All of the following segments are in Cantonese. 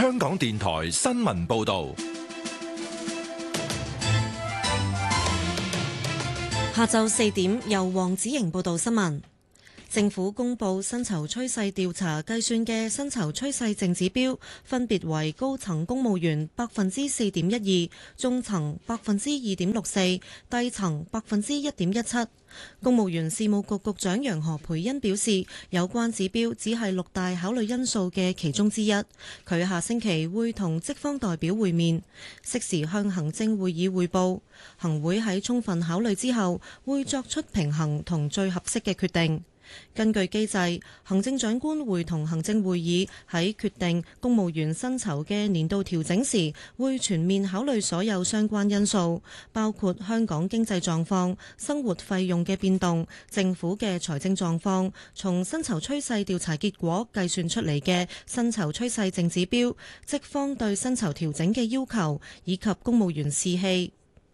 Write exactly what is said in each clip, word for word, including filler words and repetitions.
香港電台新聞報道。 下晝四點，由黃子瑩報道新聞。政府公布薪酬趨勢調查計算嘅薪酬趨勢淨指標，分別為高層公務員百分之四點一二，中層百分之二點六四，低層百分之一點一七。公務員事務局局長楊何蓓茵表示，有關指標只係六大考慮因素嘅其中之一。佢下星期會同職方代表會面，適時向行政會議匯報。行會喺充分考慮之後，會作出平衡同最合適嘅決定。根據機制，行政長官會同行政會議喺決定公務員薪酬嘅年度調整時，會全面考慮所有相關因素，包括香港經濟狀況、生活費用嘅變動、政府嘅財政狀況、從薪酬趨勢調查結果計算出嚟嘅薪酬趨勢淨指標、職方對薪酬調整嘅要求，以及公務員士氣。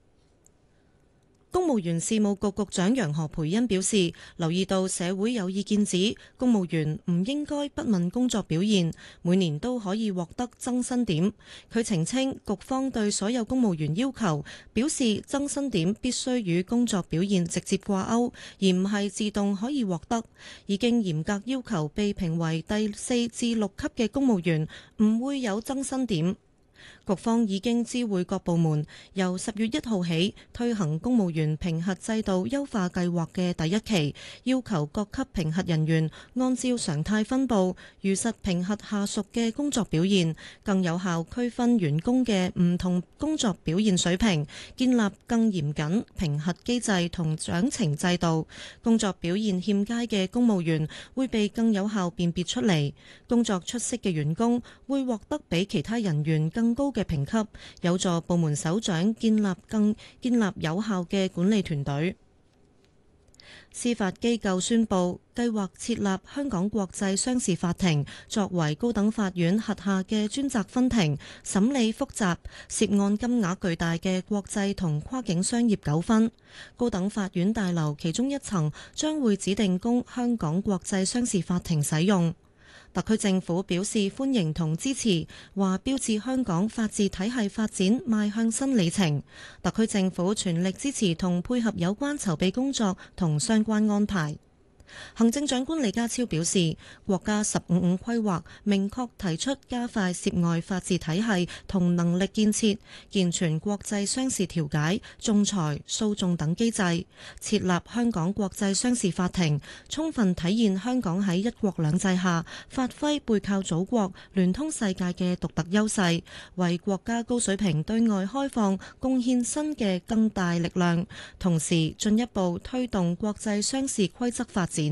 公務員事務局局長楊何蓓茵表示，留意到社會有意見指公務員唔應該不問工作表現，每年都可以獲得增薪點。佢澄清，局方對所有公務員要求表示，增薪點必須與工作表現直接掛鈎，而唔係自動可以獲得。已經嚴格要求被評為第四至六級嘅公務員唔會有增薪點。局方已經知會各部門，由十月一號起推行公務員評核制度優化計劃嘅第一期，要求各級評核人員按照常態分佈，如實評核下屬嘅工作表現，更有效區分員工嘅唔同工作表現水平，建立更嚴謹評核機制同獎懲制度。工作表現欠佳嘅公務員會被更有效辨別出嚟，工作出色嘅員工會獲得比其他人員更高嘅評級，有助部門首長建立更建立有效嘅管理團隊。司法機構宣布計劃設立香港國際商事法庭，作為高等法院轄下嘅專責分庭，審理複雜、涉案金額巨大嘅國際同跨境商業糾紛。高等法院大樓其中一層將會指定供香港國際商事法庭使用。特區政府表示歡迎同支持，話標誌香港法治體系發展邁向新里程。特區政府全力支持同配合有關籌備工作同相關安排。行政長官李家超表示，國家十五五規劃明確提出加快涉外法治體系同能力建設，健全國際商事調解、仲裁、訴訟等機制，設立香港國際商事法庭，充分體現香港喺一國兩制下發揮背靠祖國、聯通世界嘅獨特優勢，為國家高水平對外開放貢獻新嘅更大力量，同時進一步推動國際商事規則發展。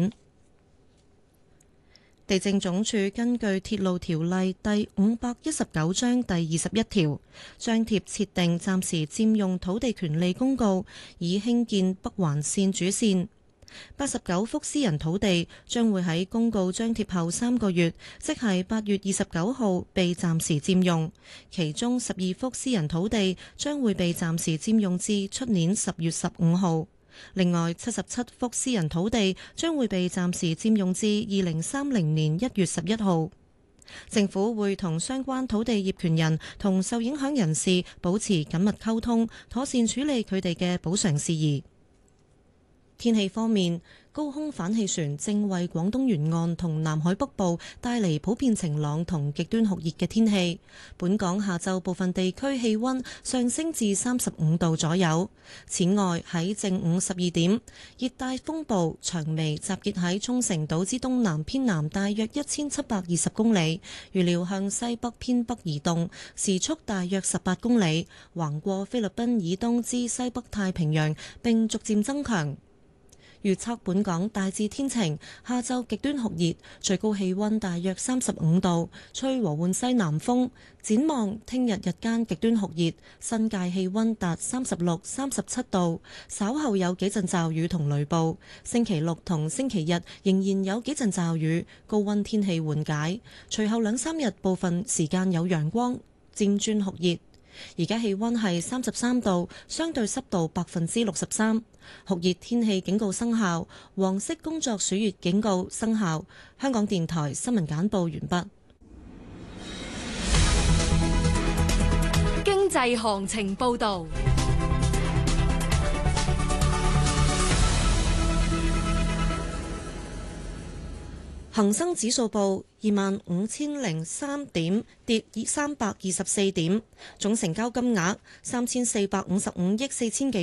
地政總署根據鐵路條例第五百一十九章第二十一條，張貼設定暫時佔用土地權利公告，以興建北環綫主綫。八十九幅私人土地將會喺公告張貼後三個月，即係八月二十九號被暫時佔用，其中十二幅私人土地將會被暫時佔用至出年十月十五號。另外七十七幅私人土地將會被暫時佔用至二零三零年一月十一號。政府會同相關土地業權人同受影響人士保持緊密溝通，妥善處理佢哋嘅補償事宜。天氣方面，高空反氣旋正為廣東沿岸同南海北部帶嚟普遍晴朗同極端酷熱嘅天氣。本港下晝部分地區氣溫上升至三十五度左右。此外，喺正午十二點，熱帶風暴長眉集結喺沖繩島之東南偏南大約一千七百二十公里，預料向西北偏北移動，時速大約十八公里，橫過菲律賓以東之西北太平洋，並逐漸增強。預測本港大致天晴，下晝極端酷熱，最高氣溫大約三十五度，吹和緩西南風。展望聽日日間極端酷熱，新界氣溫達三十六、三十七度，稍後有幾陣驟雨同雷暴。星期六同星期日仍然有幾陣驟雨，高溫天氣緩解。隨後兩三日部分時間有陽光，漸轉酷熱。而家氣溫係三十三度，相對濕度百分之六十三，酷熱天氣警告生效，黃色工作暑熱警告生效。香港電台新聞簡報完畢。 濟行情報導。 恒生指數報二萬五千零三點，跌三百二十四點，總成交金額三千四百五十五億四千幾